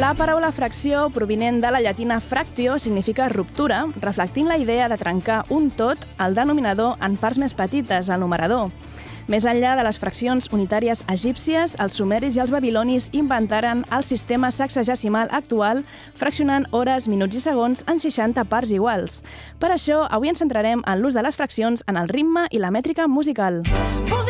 La paraula fracció, provinent de la llatina fractio, significa ruptura, reflectint la idea de trencar un tot, el denominador, en parts més petites, el numerador. Més enllà de les fraccions unitàries egípcies, els sumeris i els babilonis inventaren el sistema sexagesimal actual, fraccionant hores, minuts i segons en 60 parts iguals. Per això, avui ens centrarem en l'ús de les fraccions en el ritme i la mètrica musical.